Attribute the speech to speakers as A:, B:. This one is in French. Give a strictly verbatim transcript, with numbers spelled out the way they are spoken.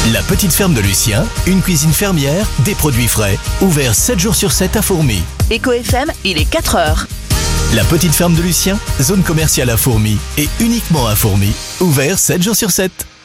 A: La petite ferme de Lucien, une cuisine fermière, des produits frais, ouvert sept jours sur sept à Fourmies.
B: Éco F M, il est quatre heures.
A: La petite ferme de Lucien, zone commerciale à Fourmies et uniquement à Fourmies, ouvert sept jours sur sept.